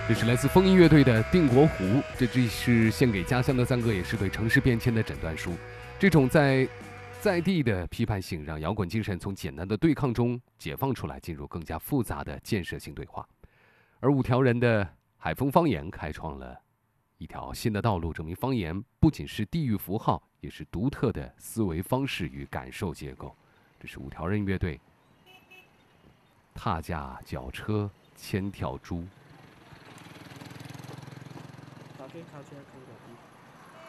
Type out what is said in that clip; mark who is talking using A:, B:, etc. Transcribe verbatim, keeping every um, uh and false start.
A: 这是来自风音乐队的《定国湖》，这既是献给家乡的赞歌，也是对城市变迁的诊断书。这种在在地的批判性，让摇滚精神从简单的对抗中解放出来，进入更加复杂的建设性对话。而五条人的海风方言开创了一条新的道路，证明方言不仅是地域符号，也是独特的思维方式与感受结构。这是五条人乐队踏架脚车千条猪。
B: 打开卡车看看。